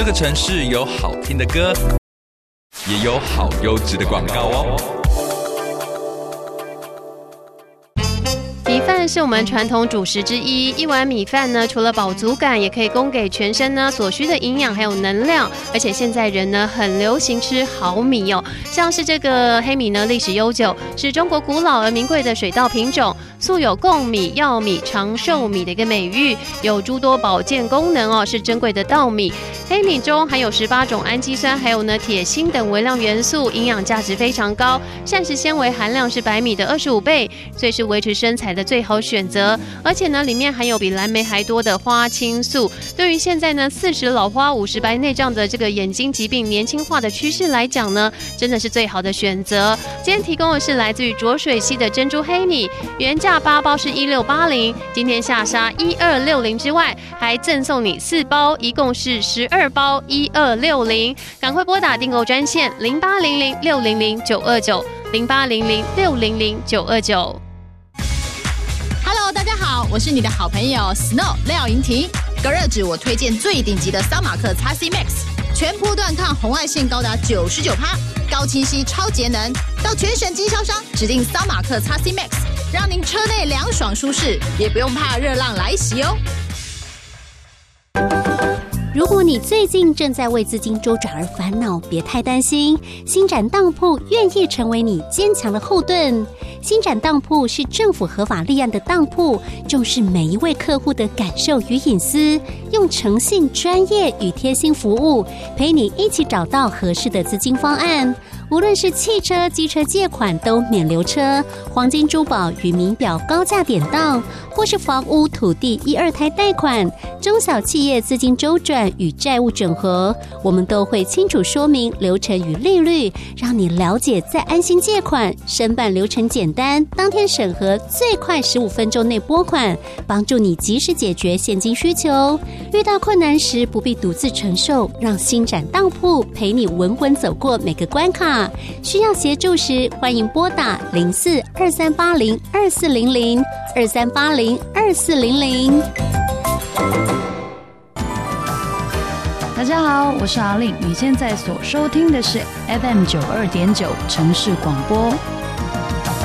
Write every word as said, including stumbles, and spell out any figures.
这个城市有好听的歌，也有好优质的广告哦。 米饭是我们传统主食之一，一碗米饭呢，除了饱足感，也可以供给全身呢所需的营养还有能量。而且现在人呢很流行吃好米哦，像是这个黑米呢，历史悠久，是中国古老而名贵的水稻品种，素有贡米、药米、长寿米的一个美誉，有诸多保健功能哦，是珍贵的稻米。黑米中含有十八种氨基酸，还有呢铁、锌等微量元素，营养价值非常高，膳食纤维含量是白米的二十五倍，所以是维持身材的最好选择。而且呢，里面含有比蓝莓还多的花青素，对于现在呢四十老花五十白内障的这个眼睛疾病年轻化的趋势来讲呢，真的是最好的选择。今天提供的是来自于浊水溪的珍珠黑米，原价八包是一六八零，今天下杀一二六零之外，还赠送你四包，一共是十二包一二六零，赶快拨打订购专线零八零零六零零九二九零八零零六零零九二九。 Hello， 大家好，我是你的好朋友 Snow 廖莹婷。隔热纸我推荐最顶级的桑马克 X C Max， 全波段抗红外线高达 百分之九十九， 高清晰超节能，到全省经销商指定桑马克 X C Max， 让您车内凉爽舒适，也不用怕热浪来袭哦。 如果你最近正在为资金周转而烦恼，别太担心，新展当铺愿意成为你坚强的后盾。新展当铺是政府合法立案的当铺，重视每一位客户的感受与隐私，用诚信、专业与贴心服务，陪你一起找到合适的资金方案。无论是汽车、机车借款都免留车，黄金珠宝与名表高价典当，或是房屋、土地一二胎贷款，中小企业资金周转与债务整合，我们都会清楚说明流程与利率，让你了解再安心借款。申办流程简单，当天审核，最快十五分钟内拨款，帮助你及时解决现金需求。遇到困难时不必独自承受，让新展当铺陪你稳稳走过每个关卡。需要协助时，欢迎拨打零四二三八零二四零零二三八零二四零零。 大家好，我是阿令，你现在所收听的是 F M 九二点九 城市广播。